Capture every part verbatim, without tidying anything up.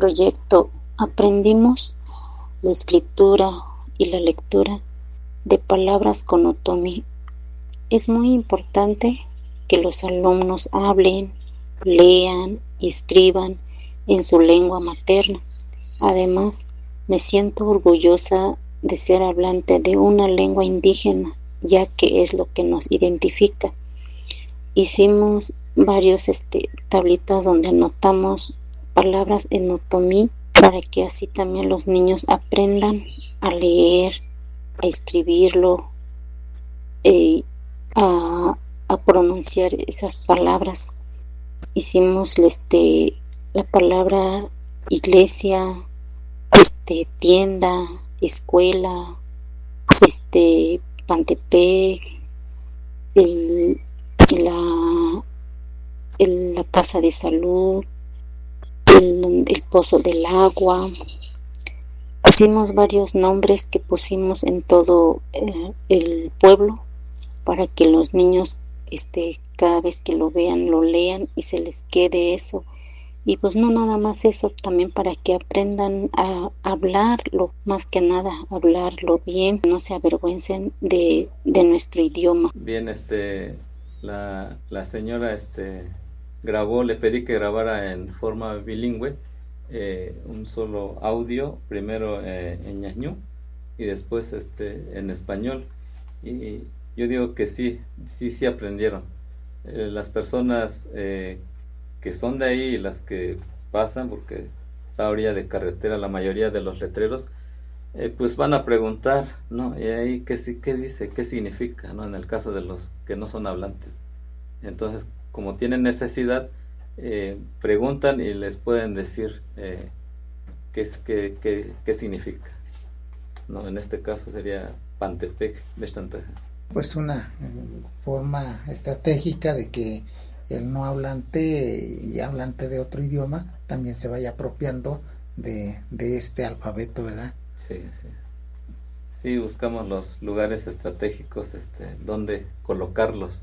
proyecto aprendimos la escritura y la lectura de palabras con otomí. Es muy importante que los alumnos hablen, lean y escriban en su lengua materna. Además, me siento orgullosa de ser hablante de una lengua indígena, ya que es lo que nos identifica. Hicimos varios este, tablitas donde anotamos palabras en otomí para que así también los niños aprendan a leer, a escribirlo, eh, a, a pronunciar esas palabras. Hicimos este, la palabra iglesia, este, tienda, escuela, este, Pantepec, el, la, el, la casa de salud, el, el pozo del agua. Hicimos varios nombres que pusimos en todo eh, el pueblo para que los niños este, cada vez que lo vean, lo lean y se les quede eso. Y pues no nada más eso, también para que aprendan a hablarlo, más que nada hablarlo bien, no se avergüencen de, de nuestro idioma. Bien, este, la, la señora este, grabó, le pedí que grabara en forma bilingüe eh, un solo audio, primero eh, en ñañú y después este, en español. Y yo digo que sí, sí, sí aprendieron. Eh, las personas eh, que son de ahí y las que pasan, porque la orilla de carretera, la mayoría de los letreros, eh, pues van a preguntar, ¿no? Y ahí, ¿qué, qué dice? ¿Qué significa? ¿No? En el caso de los que no son hablantes. Entonces, como tienen necesidad, eh, preguntan y les pueden decir eh, qué, qué, qué, qué significa. ¿No? En este caso sería Pantepec, Bechtantaja. Pues una forma estratégica de que el no hablante y hablante de otro idioma también se vaya apropiando de, de este alfabeto, ¿verdad? Sí, sí. Sí, buscamos los lugares estratégicos este, donde colocarlos,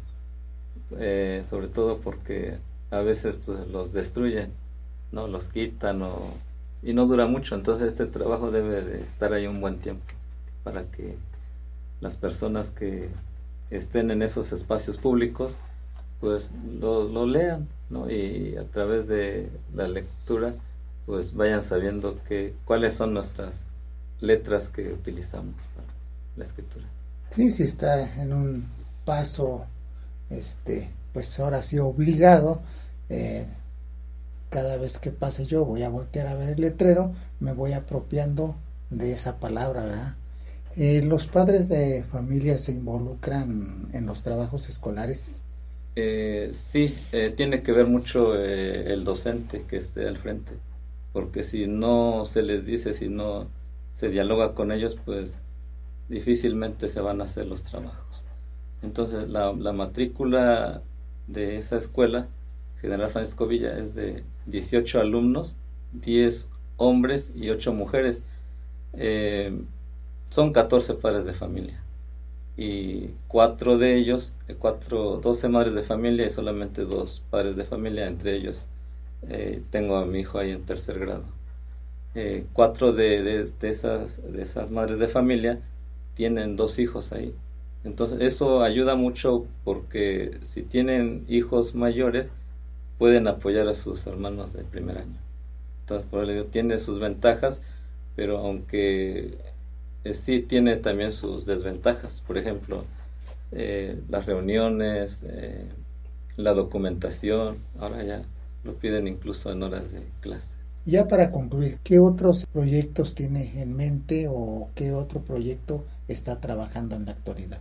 eh, sobre todo porque a veces pues, los destruyen, ¿no? Los quitan o, y no dura mucho, entonces este trabajo debe de estar ahí un buen tiempo para que las personas que estén en esos espacios públicos pues lo, lo lean, ¿no? Y a través de la lectura pues vayan sabiendo que cuáles son nuestras letras que utilizamos para la escritura. Sí, sí está en un paso este pues ahora sí obligado. eh, cada vez que pase yo voy a voltear a ver el letrero, me voy apropiando de esa palabra, ¿verdad? Eh, ¿los padres de familia se involucran en los trabajos escolares? Eh, sí, eh, tiene que ver mucho eh, el docente que esté al frente, porque si no se les dice, si no se dialoga con ellos, pues difícilmente se van a hacer los trabajos. Entonces la, la matrícula de esa escuela, General Francisco Villa, es de dieciocho alumnos, diez hombres y ocho mujeres. Eh, son catorce padres de familia. Y cuatro de ellos, cuatro, doce madres de familia y solamente dos padres de familia, entre ellos eh, tengo a mi hijo ahí en tercer grado. Eh, cuatro de, de, de, esas, de esas madres de familia tienen dos hijos ahí. Entonces eso ayuda mucho porque si tienen hijos mayores pueden apoyar a sus hermanos de primer año. Entonces por ello tiene sus ventajas, pero aunque Eh, sí tiene también sus desventajas, por ejemplo, eh, las reuniones, eh, la documentación, ahora ya lo piden incluso en horas de clase. Ya para concluir, ¿qué otros proyectos tiene en mente o qué otro proyecto está trabajando en la actualidad?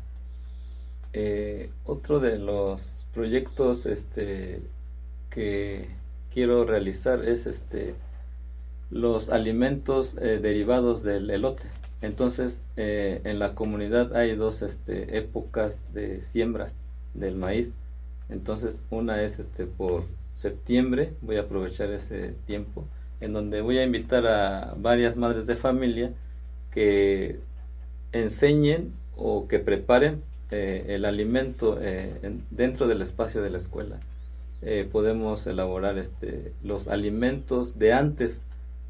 Eh, otro de los proyectos este, que quiero realizar es este, los alimentos eh, derivados del elote. Entonces, eh, en la comunidad hay dos este, épocas de siembra del maíz. Entonces, una es este, por septiembre, voy a aprovechar ese tiempo, en donde voy a invitar a varias madres de familia que enseñen o que preparen eh, el alimento eh, en, dentro del espacio de la escuela. Eh, podemos elaborar este, los alimentos de antes